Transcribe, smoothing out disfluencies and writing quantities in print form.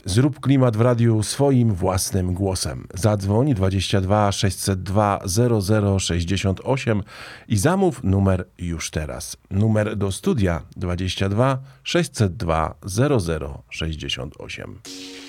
Zrób klimat w radiu swoim własnym głosem. Zadzwoń 22 602 0068 i zamów numer już teraz. Numer do studia 22 602 0068.